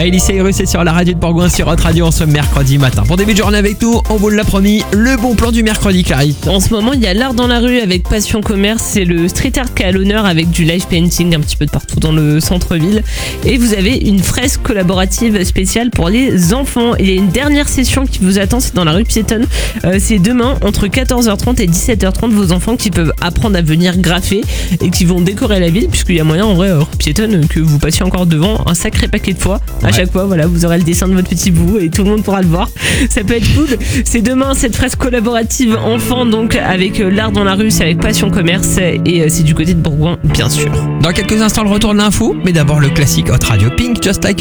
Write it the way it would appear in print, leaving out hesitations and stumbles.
Miley Cyrus est sur la radio de Bourgoin sur Hot Radio en ce mercredi matin. Pour début de journée avec nous, on vous l'a promis, le bon plan du mercredi, Clarisse. En ce moment, il y a l'art dans la rue avec Passion Commerce. C'est le street art qui est à l'honneur avec du live painting un petit peu de partout dans le centre-ville. Et vous avez une fresque collaborative spéciale pour les enfants. Il y a une dernière session qui vous attend, c'est dans la rue piétonne. C'est demain entre 14h30 et 17h30. Vos enfants qui peuvent apprendre à venir graffer et qui vont décorer la ville, puisqu'il y a moyen en vrai rue piétonne que vous passiez encore devant un sacré paquet de fois. À chaque fois, voilà, vous aurez le dessin de votre petit bout et tout le monde pourra le voir. Ça peut être cool. C'est demain cette fresque collaborative enfant, donc avec l'art dans la rue, c'est avec Passion Commerce et c'est du côté de Bourgoin, bien sûr. Dans quelques instants, le retour de l'info, mais d'abord le classique Hot Radio Pink, Just Like